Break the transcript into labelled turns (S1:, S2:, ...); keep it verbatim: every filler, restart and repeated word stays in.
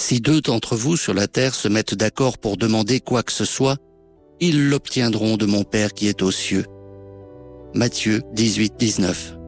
S1: Si deux d'entre vous sur la terre se mettent d'accord pour demander quoi que ce soit, ils l'obtiendront de mon Père qui est aux cieux. Matthieu dix-huit, dix-neuf.